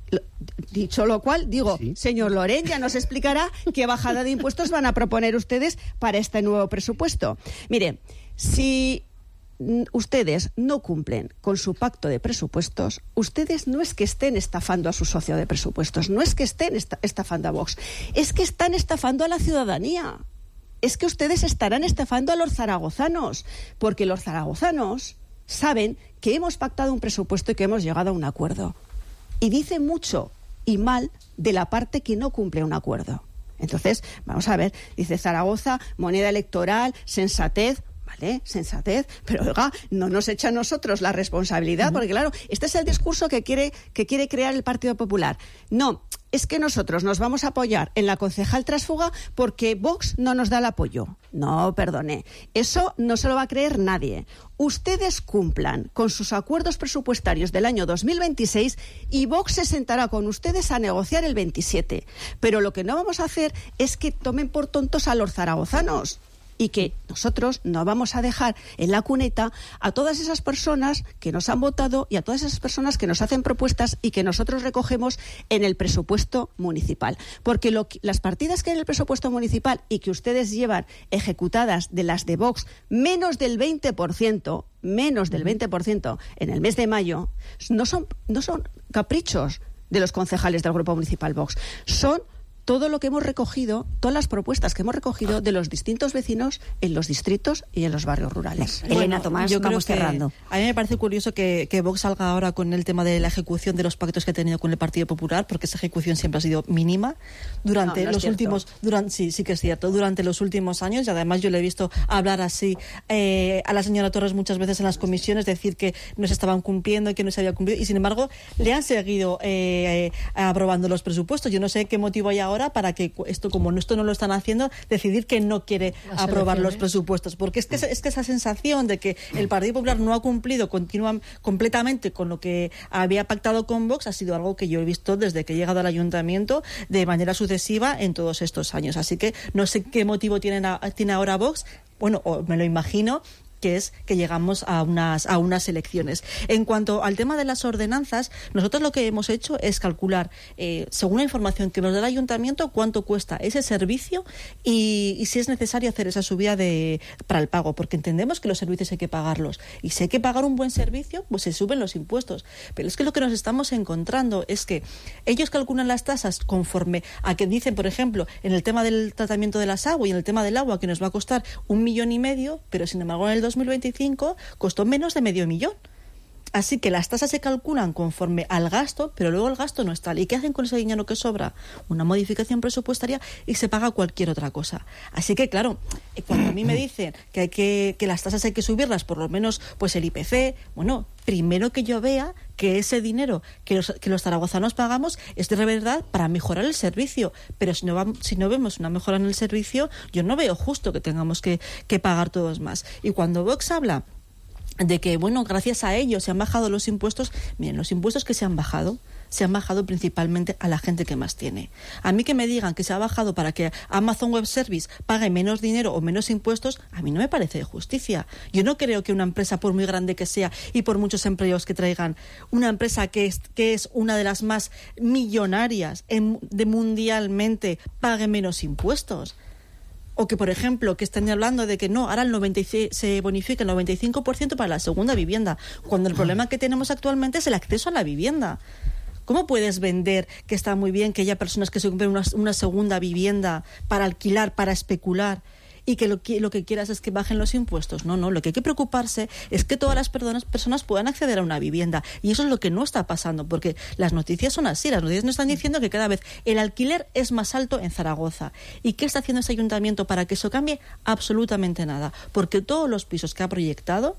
Speaker 4: Dicho lo cual, digo, sí. Señor Loren, ya nos explicará qué bajada de impuestos van a proponer ustedes para este nuevo presupuesto. Mire, si ustedes no cumplen con su pacto de presupuestos, ustedes no es que estén estafando a su socio de presupuestos, no es que estén estafando a Vox, es que están estafando a la ciudadanía. Es que ustedes estarán estafando a los zaragozanos, porque los zaragozanos saben que hemos pactado un presupuesto y que hemos llegado a un acuerdo. Y dice mucho y mal de la parte que no cumple un acuerdo. Entonces, vamos a ver, dice Zaragoza, moneda electoral, sensatez, ¿vale? Sensatez, pero oiga, no nos echa a nosotros la responsabilidad, porque claro, este es el discurso que quiere crear el Partido Popular. No, es que nosotros nos vamos a apoyar en la concejal tránsfuga porque Vox no nos da el apoyo. No, perdone, eso no se lo va a creer nadie. Ustedes cumplan con sus acuerdos presupuestarios del año 2026 y Vox se sentará con ustedes a negociar el 27. Pero lo que no vamos a hacer es que tomen por tontos a los zaragozanos. Y que nosotros no vamos a dejar en la cuneta a todas esas personas que nos han votado y a todas esas personas que nos hacen propuestas y que nosotros recogemos en el presupuesto municipal. Porque las partidas que hay en el presupuesto municipal y que ustedes llevan ejecutadas de las de Vox, menos del 20% en el mes de mayo, no son caprichos de los concejales del Grupo Municipal Vox, son todo lo que hemos recogido, todas las propuestas que hemos recogido de los distintos vecinos en los distritos y en los barrios rurales.
Speaker 2: Elena Tomás,
Speaker 5: yo
Speaker 2: vamos
Speaker 5: creo que
Speaker 2: cerrando.
Speaker 5: A mí me parece curioso que Vox salga ahora con el tema de la ejecución de los pactos que ha tenido con el Partido Popular, porque esa ejecución siempre ha sido mínima durante los últimos, sí que es cierto, durante los últimos años, y además yo le he visto hablar así a la señora Torres muchas veces en las comisiones, decir que no se estaban cumpliendo y que no se había cumplido, y sin embargo le han seguido aprobando los presupuestos. Yo no sé qué motivo hay ahora para que esto no lo están haciendo, decidir que no quiere aprobar los presupuestos, porque es que esa sensación de que el Partido Popular no ha cumplido completamente con lo que había pactado con Vox ha sido algo que yo he visto desde que he llegado al ayuntamiento de manera sucesiva en todos estos años. Así que no sé qué motivo tiene ahora Vox, o me lo imagino, que es que llegamos a unas elecciones. En cuanto al tema de las ordenanzas, nosotros lo que hemos hecho es calcular, según la información que nos da el ayuntamiento, cuánto cuesta ese servicio y si es necesario hacer esa subida para el pago, porque entendemos que los servicios hay que pagarlos. Y si hay que pagar un buen servicio, pues se suben los impuestos. Pero es que lo que nos estamos encontrando es que ellos calculan las tasas conforme a que dicen, por ejemplo, en el tema del tratamiento de las aguas y en el tema del agua, que nos va a costar 1,5 millones, pero sin embargo en el 2025 costó menos de 500.000. Así que las tasas se calculan conforme al gasto, pero luego el gasto no es tal. ¿Y qué hacen con ese dinero que sobra? Una modificación presupuestaria y se paga cualquier otra cosa. Así que, claro, cuando a mí me dicen que las tasas hay que subirlas, por lo menos pues el IPC, primero que yo vea que ese dinero que los zaragozanos pagamos es de verdad para mejorar el servicio. Pero si no vemos una mejora en el servicio, yo no veo justo que tengamos que pagar todos más. Y cuando Vox habla de que, gracias a ellos se han bajado los impuestos, miren, los impuestos que se han bajado principalmente a la gente que más tiene. A mí que me digan que se ha bajado para que Amazon Web Service pague menos dinero o menos impuestos, a mí no me parece de justicia. Yo no creo que una empresa, por muy grande que sea y por muchos empleos que traigan, una empresa que es una de las más millonarias mundialmente, pague menos impuestos. O que, por ejemplo, que estén hablando de que no, ahora se bonifica el 95% para la segunda vivienda, cuando el problema que tenemos actualmente es el acceso a la vivienda. ¿Cómo puedes vender que está muy bien que haya personas que se compren una segunda vivienda para alquilar, para especular, y que lo que quieras es que bajen los impuestos? No, lo que hay que preocuparse es que todas las personas puedan acceder a una vivienda, y eso es lo que no está pasando, porque las noticias son así, las noticias nos están diciendo que cada vez el alquiler es más alto en Zaragoza. ¿Y qué está haciendo ese ayuntamiento para que eso cambie? Absolutamente nada, porque todos los pisos que ha proyectado,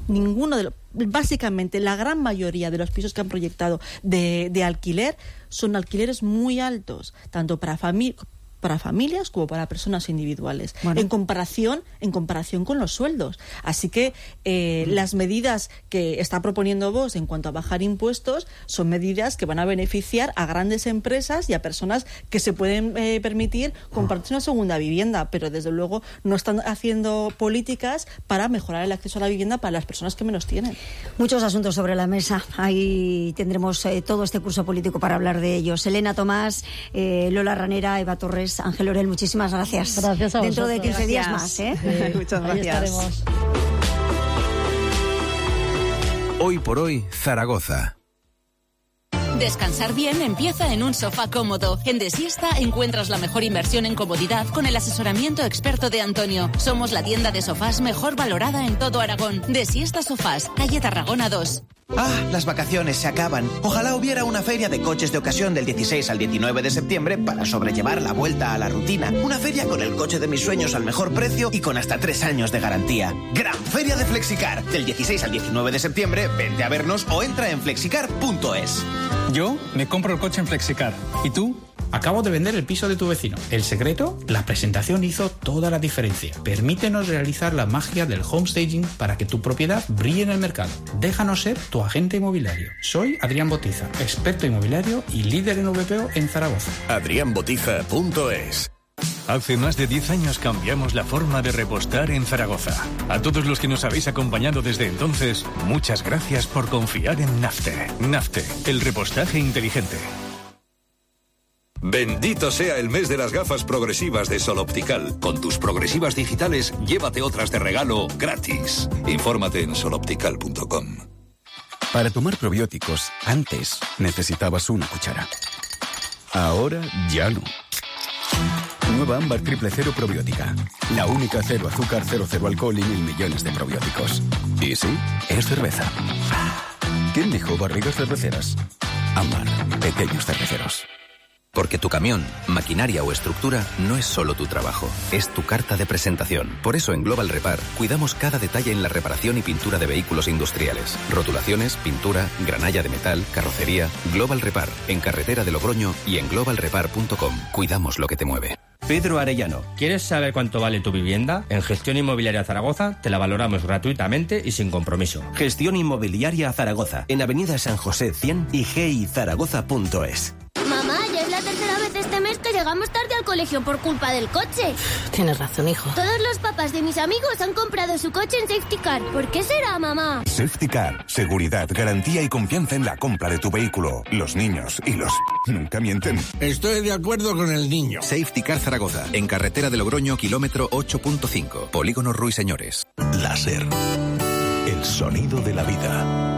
Speaker 5: básicamente la gran mayoría de los pisos que han proyectado de alquiler son alquileres muy altos, tanto para familias como para personas individuales, en comparación con los sueldos. Así que las medidas que está proponiendo Vox en cuanto a bajar impuestos son medidas que van a beneficiar a grandes empresas y a personas que se pueden permitir comprarse una segunda vivienda, pero desde luego no están haciendo políticas para mejorar el acceso a la vivienda para las personas que menos tienen.
Speaker 2: Muchos asuntos sobre la mesa. Ahí tendremos todo este curso político para hablar de ellos. Elena Tomás, Lola Ranera, Eva Torres, Ángel Orel, muchísimas gracias.
Speaker 3: Gracias a vosotros.
Speaker 2: Dentro de 15 días más, ¿eh?
Speaker 4: Muchas gracias.
Speaker 6: Hoy por hoy, Zaragoza.
Speaker 7: Descansar bien empieza en un sofá cómodo. En Desiesta encuentras la mejor inversión en comodidad con el asesoramiento experto de Antonio. Somos la tienda de sofás mejor valorada en todo Aragón. Desiesta Sofás, calle Tarragona 2.
Speaker 8: Las vacaciones se acaban. Ojalá hubiera una feria de coches de ocasión del 16 al 19 de septiembre para sobrellevar la vuelta a la rutina. Una feria con el coche de mis sueños al mejor precio y con hasta 3 años de garantía. Gran Feria de Flexicar. Del 16 al 19 de septiembre, vente a vernos o entra en flexicar.es.
Speaker 9: Yo me compro el coche en Flexicar. ¿Y tú?
Speaker 10: Acabo de vender el piso de tu vecino. ¿El secreto? La presentación hizo toda la diferencia. Permítenos realizar la magia del homestaging para que tu propiedad brille en el mercado. Déjanos ser tu agente inmobiliario. Soy Adrián Botiza, experto inmobiliario y líder en VPO en Zaragoza.
Speaker 11: adrianbotiza.es. Hace más de 10 años cambiamos la forma de repostar en Zaragoza. A todos los que nos habéis acompañado desde entonces, muchas gracias por confiar en Nafte. Nafte, el repostaje inteligente.
Speaker 12: Bendito sea el mes de las gafas progresivas de Sol Optical. Con tus progresivas digitales, llévate otras de regalo gratis. Infórmate en soloptical.com.
Speaker 13: Para tomar probióticos, antes necesitabas una cuchara. Ahora ya no. Nueva Ámbar Triple Cero Probiótica. La única cero azúcar, cero alcohol y 1.000 millones de probióticos. Y sí, es cerveza. ¿Quién dijo barrigas cerveceras? Ámbar, pequeños cerveceros.
Speaker 14: Porque tu camión, maquinaria o estructura no es solo tu trabajo, es tu carta de presentación. Por eso en Global Repar cuidamos cada detalle en la reparación y pintura de vehículos industriales. Rotulaciones, pintura, granalla de metal, carrocería. Global Repar, en Carretera de Logroño y en globalrepar.com. Cuidamos lo que te mueve.
Speaker 15: Pedro Arellano, ¿quieres saber cuánto vale tu vivienda? En Gestión Inmobiliaria Zaragoza te la valoramos gratuitamente y sin compromiso.
Speaker 16: Gestión Inmobiliaria Zaragoza, en Avenida San José 100 y gizaragoza.es.
Speaker 17: Mamá, ya es la tercera vez este mes que llegamos tarde al colegio por culpa del coche.
Speaker 18: Tienes razón, hijo.
Speaker 17: Todos los papás de mis amigos han comprado su coche en Safety Car. ¿Por qué será, mamá?
Speaker 19: Safety Car. Seguridad, garantía y confianza en la compra de tu vehículo. Los niños y los... nunca mienten.
Speaker 20: Estoy de acuerdo con el niño.
Speaker 14: Safety Car Zaragoza, en Carretera de Logroño, kilómetro 8.5. Polígono Ruiseñores.
Speaker 21: Láser. El sonido de la vida.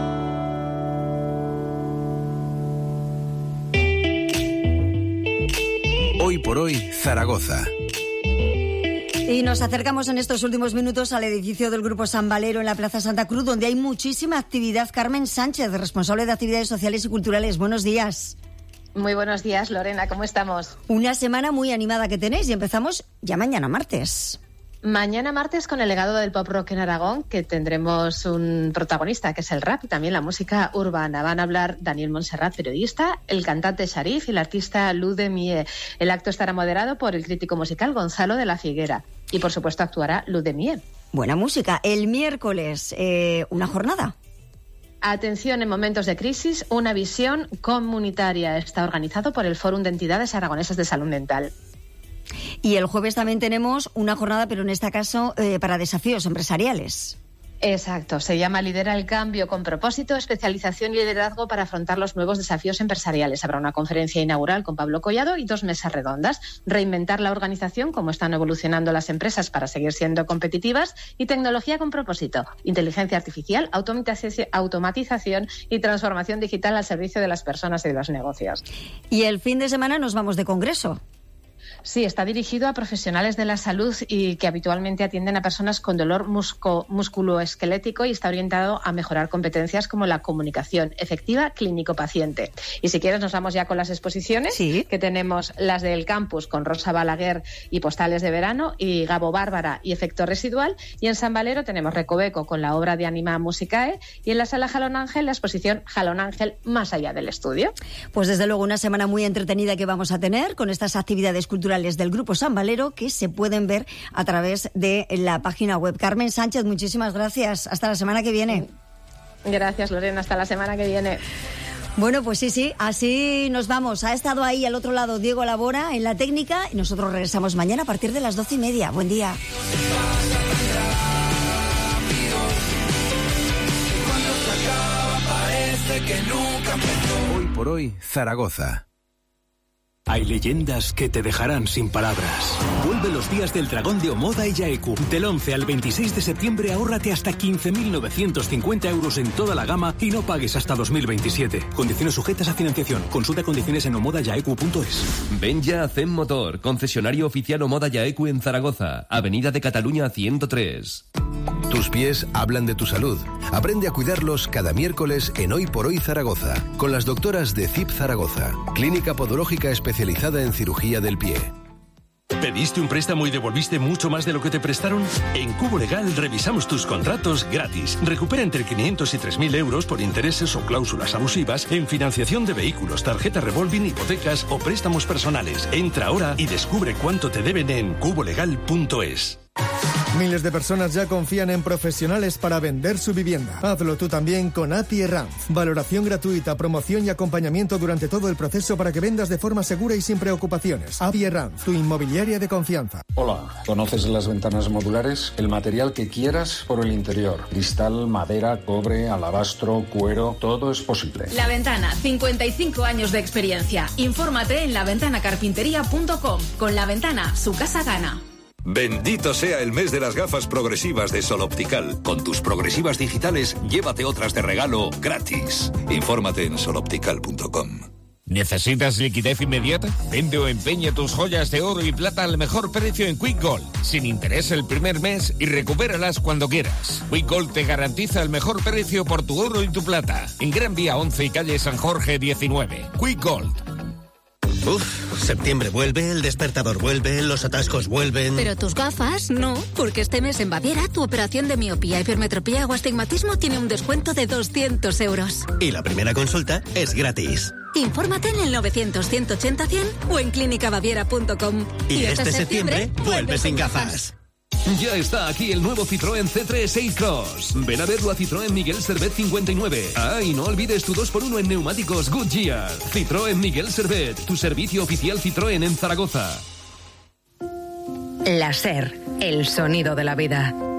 Speaker 6: Hoy por hoy, Zaragoza.
Speaker 2: Y nos acercamos en estos últimos minutos al edificio del Grupo San Valero en la Plaza Santa Cruz, donde hay muchísima actividad. Carmen Sánchez, responsable de Actividades Sociales y Culturales. Buenos días.
Speaker 22: Muy buenos días, Lorena. ¿Cómo estamos?
Speaker 2: Una semana muy animada que tenéis y empezamos ya mañana martes.
Speaker 22: Mañana martes con el legado del pop rock en Aragón, que tendremos un protagonista, que es el rap y también la música urbana. Van a hablar Daniel Montserrat, periodista, el cantante Sharif y el artista Lou Demié. El acto estará moderado por el crítico musical Gonzalo de la Figuera. Y, por supuesto, actuará Lou Demié.
Speaker 2: Buena música. El miércoles, una jornada.
Speaker 22: Atención en momentos de crisis, una visión comunitaria. Está organizado por el Fórum de Entidades Aragonesas de Salud Mental.
Speaker 2: Y el jueves también tenemos una jornada, pero en este caso para desafíos empresariales.
Speaker 22: Exacto, se llama Lidera el Cambio con propósito, especialización y liderazgo para afrontar los nuevos desafíos empresariales. Habrá una conferencia inaugural con Pablo Collado y 2 mesas redondas. Reinventar la organización, cómo están evolucionando las empresas para seguir siendo competitivas, y tecnología con propósito, inteligencia artificial, automatización y transformación digital al servicio de las personas y de los negocios.
Speaker 2: Y el fin de semana nos vamos de congreso.
Speaker 22: Sí, está dirigido a profesionales de la salud y que habitualmente atienden a personas con dolor musculoesquelético y está orientado a mejorar competencias como la comunicación efectiva clínico-paciente. Y si quieres nos vamos ya con las exposiciones, ¿sí? Que tenemos las del campus con Rosa Balaguer y Postales de Verano y Gabo Bárbara y Efecto Residual, y en San Valero tenemos Recoveco con la obra de Anima Musicae y en la sala Jalón Ángel la exposición Jalón Ángel Más allá del estudio.
Speaker 2: Pues desde luego una semana muy entretenida que vamos a tener con estas actividades culturales del Grupo San Valero que se pueden ver a través de la página web. Carmen Sánchez, muchísimas gracias. Hasta la semana que viene.
Speaker 22: Gracias, Lorena. Hasta la semana que viene.
Speaker 2: Bueno, pues sí, así nos vamos. Ha estado ahí al otro lado Diego Labora en la técnica y nosotros regresamos mañana a partir de las 12:30. Buen día.
Speaker 6: Hoy por hoy, Zaragoza.
Speaker 21: Hay leyendas que te dejarán sin palabras. Vuelve los días del dragón de Omoda y Yaeku. Del 11 al 26 de septiembre ahórrate hasta 15.950 euros en toda la gama y no pagues hasta 2027. Condiciones sujetas a financiación. Consulta condiciones en omodayaeku.es.
Speaker 23: Ven ya a Zen Motor, concesionario oficial Omoda Yaeku en Zaragoza, Avenida de Cataluña 103.
Speaker 6: Tus pies hablan de tu salud. Aprende a cuidarlos cada miércoles en Hoy por Hoy Zaragoza, con las doctoras de CIP Zaragoza, Clínica Podológica especializada en cirugía del pie.
Speaker 1: ¿Pediste un préstamo y devolviste mucho más de lo que te prestaron? En Cubo Legal revisamos tus contratos gratis. Recupera entre 500 y 3.000 euros por intereses o cláusulas abusivas en financiación de vehículos, tarjeta revolving, hipotecas o préstamos personales. Entra ahora y descubre cuánto te deben en cubolegal.es.
Speaker 5: Miles de personas ya confían en profesionales para vender su vivienda. Hazlo tú también con API Ranz. Valoración gratuita, promoción y acompañamiento durante todo el proceso para que vendas de forma segura y sin preocupaciones. API Ranz, tu inmobiliaria de confianza.
Speaker 18: Hola, ¿conoces las ventanas modulares? El material que quieras por el interior. Cristal, madera, cobre, alabastro, cuero, todo es posible.
Speaker 24: La Ventana, 55 años de experiencia. Infórmate en laventanacarpintería.com. Con La Ventana, su casa gana.
Speaker 12: Bendito sea el mes de las gafas progresivas de Sol Optical. Con tus progresivas digitales, llévate otras de regalo gratis. Infórmate en soloptical.com.
Speaker 25: ¿Necesitas liquidez inmediata? Vende o empeña tus joyas de oro y plata al mejor precio en Quick Gold, sin interés el primer mes y recupéralas cuando quieras. Quick Gold te garantiza el mejor precio por tu oro y tu plata. En Gran Vía 11 y calle San Jorge 19. Quick Gold.
Speaker 26: Septiembre vuelve, el despertador vuelve, los atascos vuelven...
Speaker 27: Pero tus gafas, no, porque este mes en Baviera tu operación de miopía, hipermetropía o astigmatismo tiene un descuento de 200 euros.
Speaker 26: Y la primera consulta es gratis.
Speaker 27: Infórmate en el 900-180-100 o en clínicabaviera.com.
Speaker 26: Y este septiembre vuelve sin gafas.
Speaker 23: Ya está aquí el nuevo Citroën C3 Ace-Cross. Ven a verlo a Citroën Miguel Servet 59. Ah, y no olvides tu 2x1 en neumáticos Goodyear. Citroën Miguel Servet, tu servicio oficial Citroën en Zaragoza.
Speaker 28: La SER, el sonido de la vida.